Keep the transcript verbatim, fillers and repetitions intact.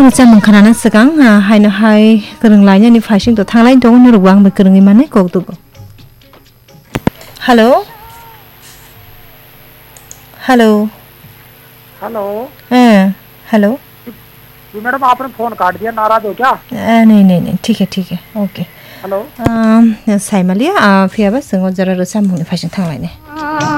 रुचा मंखाना सगां हायनो हाय गोरोंलायनो नि फाइसिं तो थांलाय दं न रुवा आंबो गोरोङै माने कक दग हेलो हेलो हेलो ए हेलो जी मैडम आपने फोन काट दिया, नाराज हो क्या? ए नहीं नहीं नहीं ठीक है ठीक है ओके हेलो साइमालिया फियाबा जों जरा रुचा मंनि फाइसिं थांलायने